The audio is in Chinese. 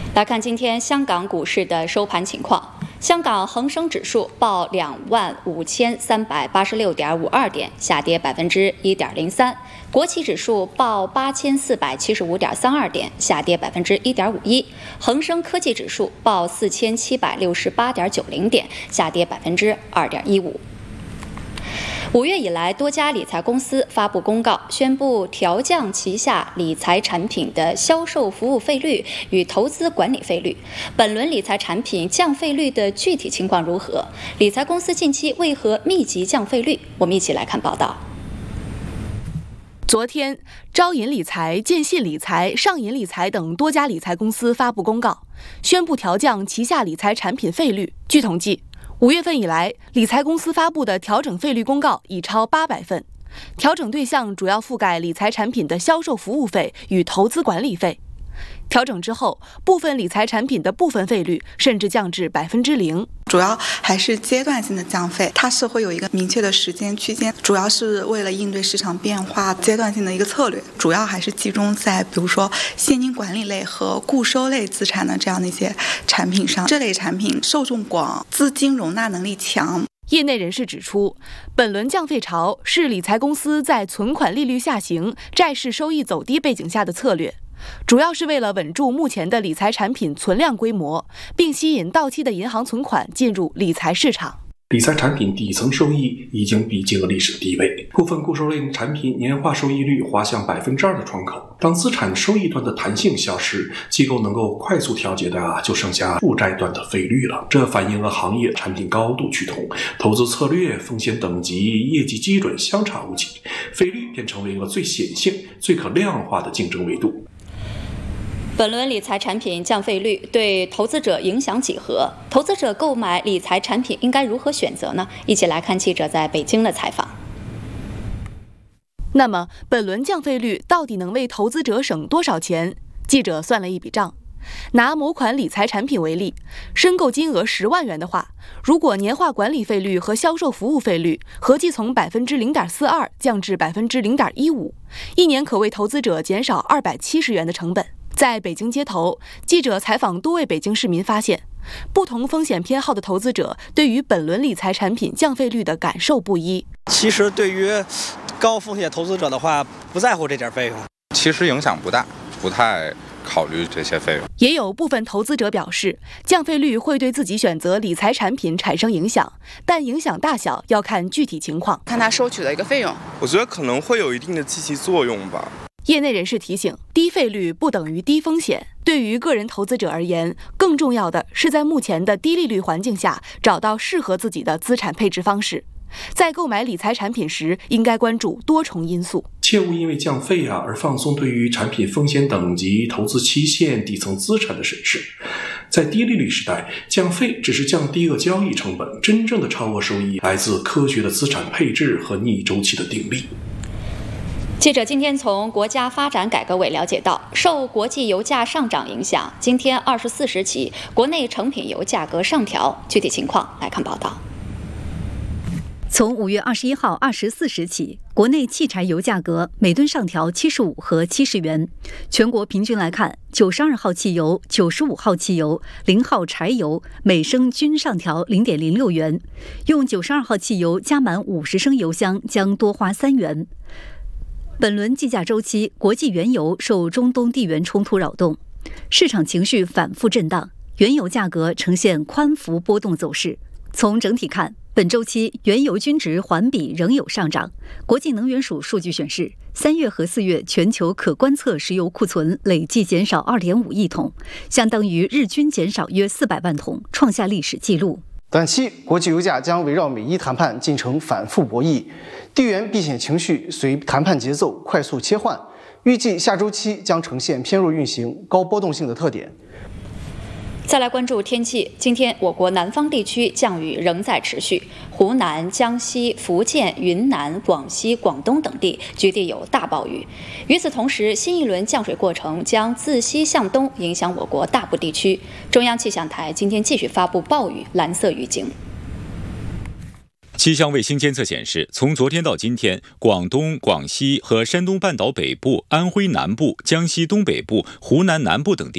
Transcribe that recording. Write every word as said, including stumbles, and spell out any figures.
来看今天香港股市的收盘情况。香港恒生指数报两万五千三百八十六点五二点，下跌百分之一点零三；国企指数报八千四百七十五点三二点，下跌百分之一点五一；恒生科技指数报四千七百六十八点九零点，下跌百分之二点一五。五月以来，多家理财公司发布公告，宣布调降旗下理财产品的销售服务费率与投资管理费率。本轮理财产品降费率的具体情况如何？理财公司近期为何密集降费率？我们一起来看报道。 昨天，招银理财、建信理财、上银理财等多家理财公司发布公告，宣布调降旗下理财产品费率。据统计，五月份以来，理财公司发布的调整费率公告已超八百份，调整对象主要覆盖理财产品的销售服务费与投资管理费。调整之后，部分理财产品的部分费率甚至降至百分之零。 主要还是阶段性的降费，它是会有一个明确的时间区间，主要是为了应对市场变化，阶段性的一个策略，主要还是集中在比如说现金管理类和固收类资产的这样的一些产品上。这类产品受众广，资金容纳能力强。 业内人士指出，本轮降费潮是理财公司在存款利率下行、债市收益走低背景下的策略，主要是为了稳住目前的理财产品存量规模，并吸引到期的银行存款进入理财市场。 理财产品底层收益已经逼近了历史低位，部分固收类产品年化收益率滑向百分之二的窗口。当资产收益端的弹性消失，机构能够快速调节的啊，就剩下负债端的费率了。这反映了行业产品高度趋同，投资策略、风险等级、业绩基准相差无几，费率便成为了最显性、最可量化的竞争维度。 本轮理财产品降费率对投资者影响几何？投资者购买理财产品应该如何选择呢？一起来看记者在北京的采访。 那么，本轮降费率到底能为投资者省多少钱？记者算了一笔账。拿某款理财产品为例，申购金额十万元的话，如果年化管理费率和销售服务费率合计从百分之零点四二降至百分之零点一五，一年可为投资者减少二百七十元的成本。在北京街头，记者采访多位北京市民，发现不同风险偏好的投资者对于本轮理财产品降费率的感受不一。 其实对于高风险投资者的话，不在乎这点费用， 其实影响不大，不太考虑这些费用。 也有部分投资者表示，降费率会对自己选择理财产品产生影响，但影响大小要看具体情况， 看他收取的一个费用。 我觉得可能会有一定的积极作用吧。 业内人士提醒，低费率不等于低风险。对于个人投资者而言，更重要的是在目前的低利率环境下，找到适合自己的资产配置方式。在购买理财产品时，应该关注多重因素， 切勿因为降费啊而放松对于产品风险等级、投资期限、底层资产的审视。在低利率时代，降费只是降低了交易成本，真正的超额收益来自科学的资产配置和逆周期的定力。 记者今天从国家发展改革委了解到，受国际油价上涨影响，今天二十四时起，国内成品油价格上调。具体情况来看报道。 从五月二十一号二十四时起，国内汽柴油价格每吨上调七十五和七十元。全国平均来看，九十二号汽油、九十五号汽油、零号柴油每升均上调零点零六元。用九十二号汽油加满五十升油箱将多花三元。本轮计价周期，国际原油受中东地缘冲突扰动，市场情绪反复震荡，原油价格呈现宽幅波动走势。从整体看，本周期原油均值环比仍有上涨。国际能源署数据显示，三月和四月全球可观测石油库存累计减少 二点五亿桶，相当于日均减少约四百万桶，创下历史纪录。 短期国际油价将围绕美伊谈判进程反复博弈，地缘避险情绪随谈判节奏快速切换，预计下周期将呈现偏弱运行、高波动性的特点。 再来关注天气，今天我国南方地区降雨仍在持续，湖南、江西、福建、云南、广西、广东等地局地有大暴雨。与此同时，新一轮降水过程将自西向东影响我国大部地区。中央气象台今天继续发布暴雨蓝色预警。 气象卫星监测显示，从昨天到今天，广东、广西和山东半岛北部、安徽南部、江西东北部、湖南南部等地